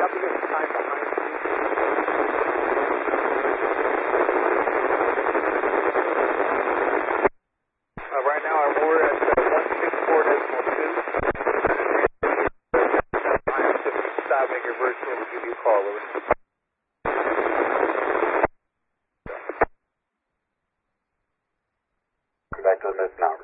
Copy this time behind you. Right now we're at 164.2. I'm just stopping your virtual to give you a call, Louis. Back to the mid now.